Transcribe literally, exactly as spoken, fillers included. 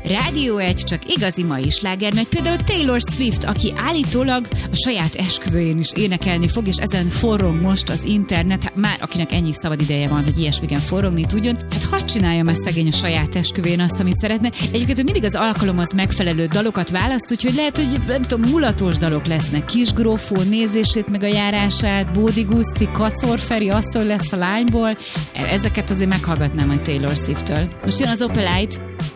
Rádió egy, csak igazi mai slágernagy, például Taylor Swift, aki állítólag a saját esküvőjén is énekelni fog, és ezen forrong most az internet, hát már akinek ennyi szabad ideje van, hogy ilyesmiken forrongni tudjon, hát hadd csináljam ezt szegény a saját esküvőjén azt, amit szeretne. Egyébként ő mindig az alkalomhoz megfelelő dalokat választ, úgyhogy lehet, hogy nem tudom, mulatos dalok lesznek, Kisgrófó nézését, meg a járását, Bódi Guszti, Kacor Feri, asszony lesz a lányból. Ezeket azért meghallgatnám a Taylor Swift-től. Most jön az Opelite,